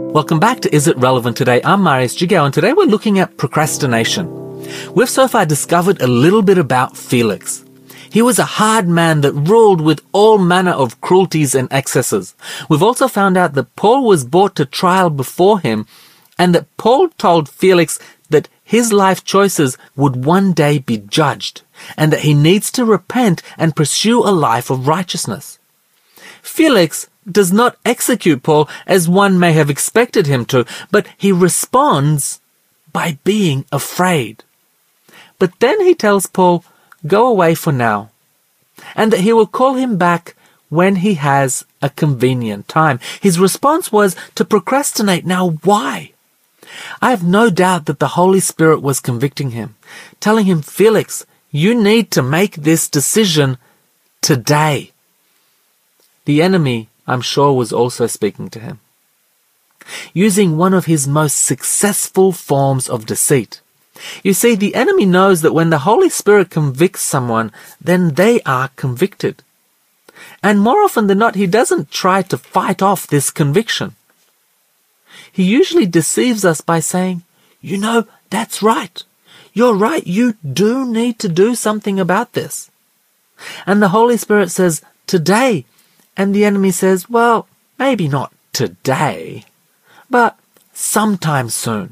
Welcome back to Is It Relevant Today? I'm Marius Jigao, and today we're looking at procrastination. We've so far discovered a little bit about Felix. He was a hard man that ruled with all manner of cruelties and excesses. We've also found out that Paul was brought to trial before him, and that Paul told Felix that his life choices would one day be judged, and that he needs to repent and pursue a life of righteousness. Felix does not execute Paul as one may have expected him to, but he responds by being afraid. But then he tells Paul, go away for now, and that he will call him back when he has a convenient time. His response was to procrastinate. Now, why? I have no doubt that the Holy Spirit was convicting him, telling him, Felix, you need to make this decision today. The enemy, I'm sure, was also speaking to him, using one of his most successful forms of deceit. You see, the enemy knows that when the Holy Spirit convicts someone, then they are convicted. And more often than not, he doesn't try to fight off this conviction. He usually deceives us by saying, you know, that's right. You're right. You do need to do something about this. And the Holy Spirit says, today. And the enemy says, well, maybe not today, but sometime soon.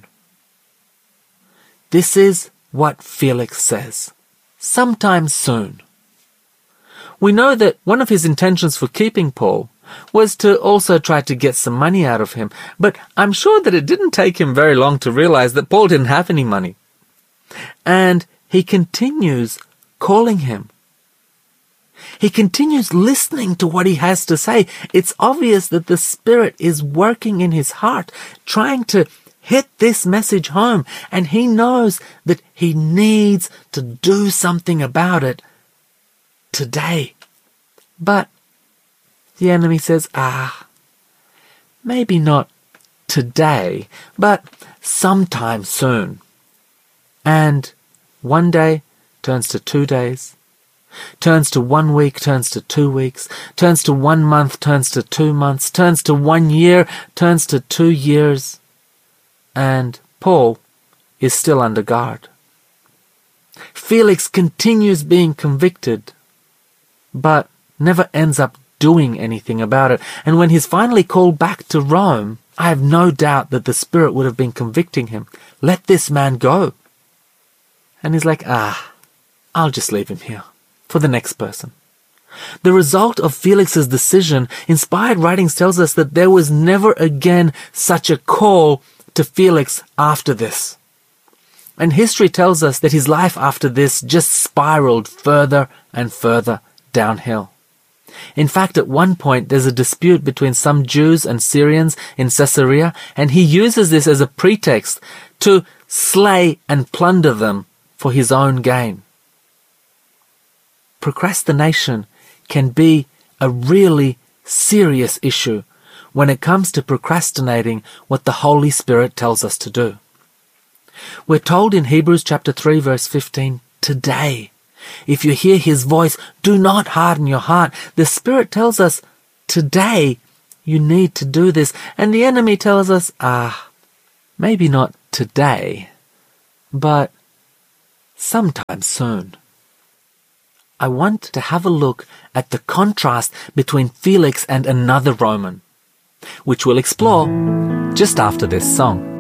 This is what Felix says. Sometime soon. We know that one of his intentions for keeping Paul was to also try to get some money out of him, but I'm sure that it didn't take him very long to realize that Paul didn't have any money. And he continues calling him. He continues listening to what he has to say. It's obvious that the Spirit is working in his heart, trying to hit this message home, and he knows that he needs to do something about it today. But the enemy says, maybe not today, but sometime soon. And one day turns to 2 days, turns to 1 week, turns to 2 weeks, turns to 1 month, turns to 2 months, turns to 1 year, turns to 2 years. And Paul is still under guard. Felix continues being convicted, but never ends up doing anything about it. And when he's finally called back to Rome, I have no doubt that the Spirit would have been convicting him. Let this man go. And he's like, I'll just leave him here for the next person. The result of Felix's decision, Inspired Writings tells us that there was never again such a call to Felix after this. And history tells us that his life after this just spiraled further and further downhill. In fact, at one point, there's a dispute between some Jews and Syrians in Caesarea, and he uses this as a pretext to slay and plunder them for his own gain. Procrastination can be a really serious issue when it comes to procrastinating what the Holy Spirit tells us to do. We're told in Hebrews chapter 3 verse 15, today, if you hear his voice, do not harden your heart. The Spirit tells us, today, you need to do this. And the enemy tells us, maybe not today, but sometime soon. I want to have a look at the contrast between Felix and another Roman, which we'll explore just after this song.